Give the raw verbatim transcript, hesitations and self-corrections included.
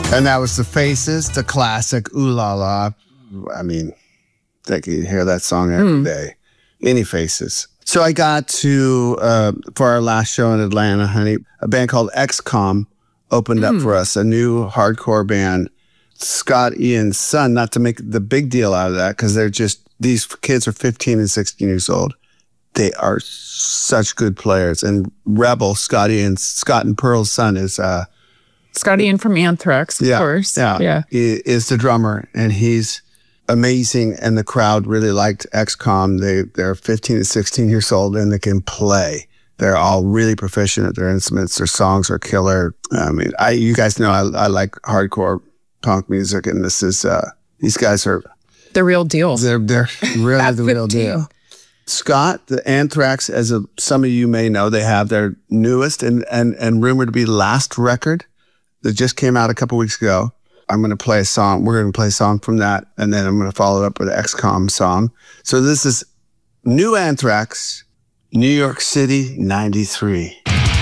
And that was The Faces, the classic Ooh La La. I mean, I think you hear that song every mm. day. Any Faces. So I got to, uh, for our last show in Atlanta, honey, a band called X COM opened mm. up for us, a new hardcore band. Scott Ian's son, not to make the big deal out of that, because they're just, these kids are fifteen and sixteen years old. They are such good players. And Rebel, Scott Ian, Scott and Pearl's son is... Uh, Scott Ian from Anthrax, of yeah, course. Yeah, yeah. He is the drummer, and he's amazing. And the crowd really liked X COM. They, they're fifteen and sixteen years old, and they can play. They're all really proficient at their instruments. Their songs are killer. I mean, I you guys know I, I like hardcore punk music, and this is uh, these guys are the real deal. They're they're really the real deal. Scott, the Anthrax, as a, some of you may know, they have their newest and and and rumored to be last record that just came out a couple weeks ago. I'm going to play a song. We're going to play a song from that, and then I'm going to follow it up with an X COM song. So this is new Anthrax, New York City, ninety-three.